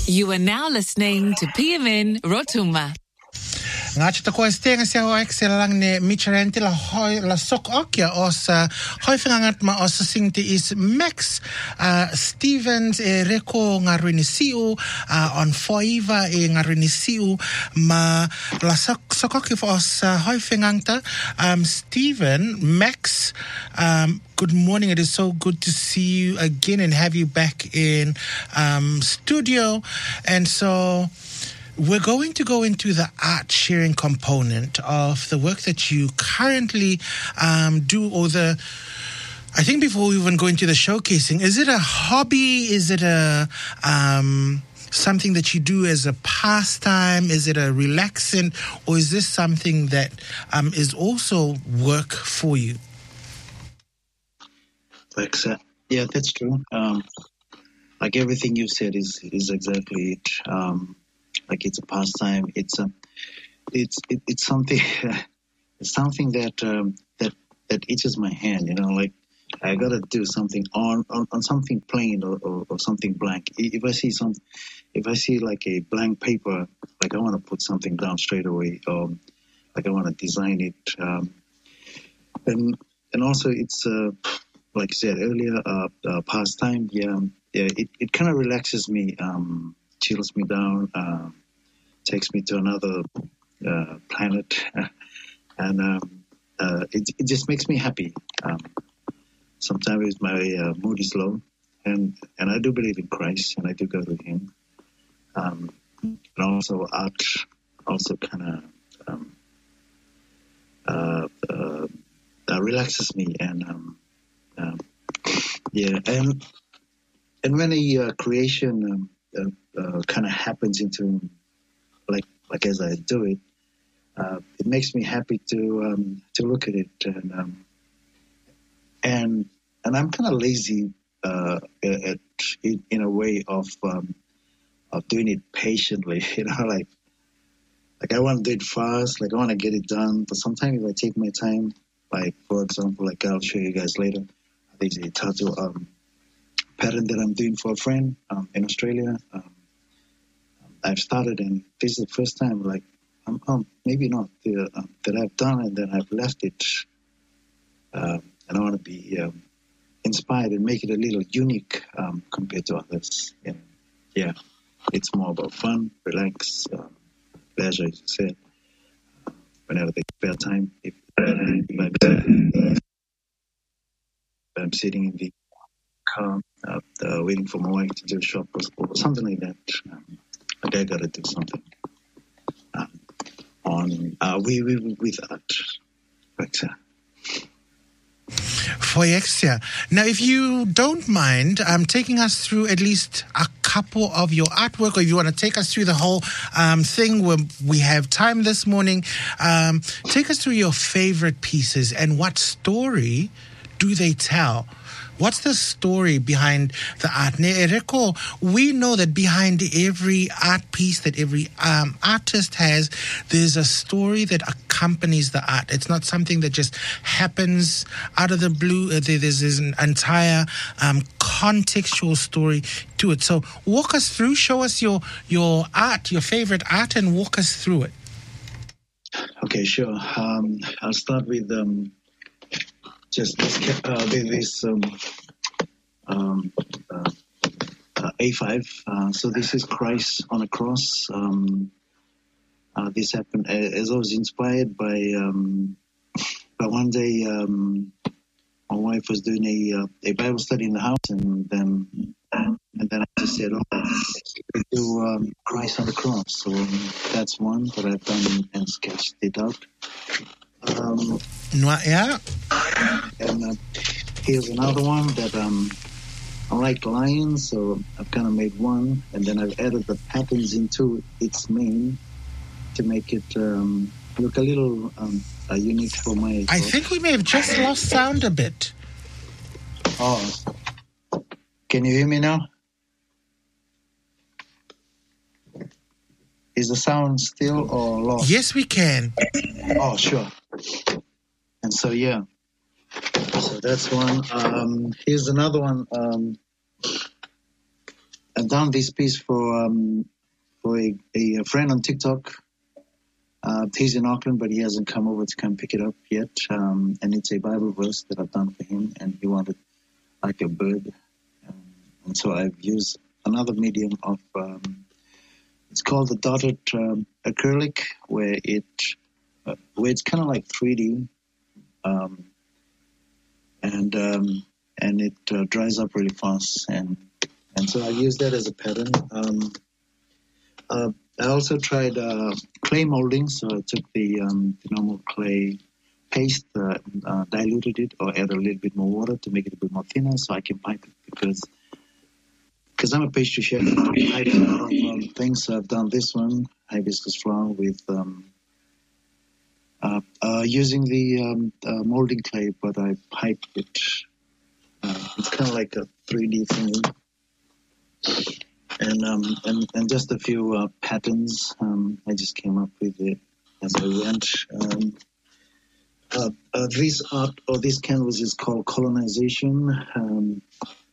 You are now listening to PMN Rotuma. Ngacho tako esteng siya ho excel lang ni Micharente la sok okya os hoi fingangat ma os singti is Max Stevens reko ngarinisiu on foiva ngarinisiu ma la sok okya os hoi fingangta Steven Max good morning. It is so good to see you again and have you back in studio. And so we're going to go into the art sharing component of the work that you currently do, or I think before we even go into the showcasing, is it a hobby? Is it a something that you do as a pastime? Is it a relaxant? Or is this something that is also work for you? Thanks. Yeah, that's true. Like everything you said is exactly it. Like it's a pastime. It's something. It's something that itches my hand. You know, like I gotta do something on something plain or something blank. If I see like a blank paper, like I want to put something down straight away. Like I want to design it. And also it's like I said earlier, pastime. Yeah. It kind of relaxes me. Chills me down, takes me to another planet, and it just makes me happy. Sometimes my mood is low, and I do believe in Christ, and I do go to Him. And also art also kind of relaxes me, and and when a creation kind of happens into like as I do it, it makes me happy to look at it, and I'm kind of lazy in a way of doing it patiently. You know, like I want to do it fast, like I want to get it done. But sometimes if I take my time, like for example, like I'll show you guys later, there's a tattoo pattern that I'm doing for a friend in Australia. I've started, and this is the first time, like, maybe not, that I've done, and then I've left it. And I want to be inspired and make it a little unique compared to others. And yeah, it's more about fun, relax, pleasure, as you said. Whenever they spare time, if I'm sitting in the car, waiting for my wife to do a shop or something like that. Like I gotta do something with art. But, Foyexia. Now, if you don't mind taking us through at least a couple of your artwork, or if you want to take us through the whole thing where we have time this morning, take us through your favorite pieces and what story do they tell? What's the story behind the art? Ereko, we know that behind every art piece that every artist has, there's a story that accompanies the art. It's not something that just happens out of the blue. There's an entire contextual story to it. So walk us through, show us your art, your favorite art, and walk us through it. Okay, sure. I'll start with just this A5. So this is Christ on a cross. This happened as I was inspired by one day my wife was doing a Bible study in the house, and then I just said, let's do Christ on the cross. So that's one that I've done and sketched it out. Yeah. And here's another one that I like lions, so I've kind of made one, and then I've added the patterns into its mane to make it look a little unique for my... I think we may have just lost sound a bit. Oh, can you hear me now? Is the sound still or lost? Yes, we can. Oh, sure. And so, yeah. So that's one. Here's another one. I've done this piece for a friend on TikTok. He's in Auckland, but he hasn't come over to come pick it up yet. And it's a Bible verse that I've done for him, and he wanted like a bird. And so I've used another medium of, it's called the dotted acrylic, where it's kind of like 3D, and it dries up really fast. And so I used that as a pattern. I also tried clay molding, so I took the normal clay paste, diluted it, or add a little bit more water to make it a bit more thinner, so I can pipe it, because I'm a pastry chef. I pipe a lot of things. So I've done this one, hibiscus flower, with using the molding clay, but I piped it. It's kind of like a 3D thing. And just a few patterns. I just came up with it as I went. This art or this canvas is called Colonization.